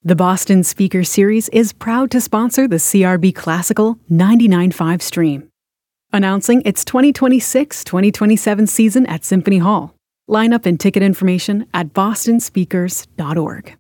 The Boston Speaker Series is proud to sponsor the CRB Classical 99.5 stream. Announcing its 2026-2027 season at Symphony Hall. Lineup and ticket information at bostonspeakers.org.